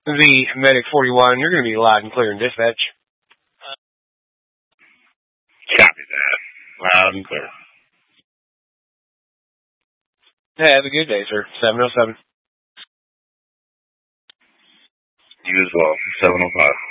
the Medic 41. You're going to be loud and clear in dispatch. Copy that. Loud and clear. Have a good day, sir. 707. You as well. 705.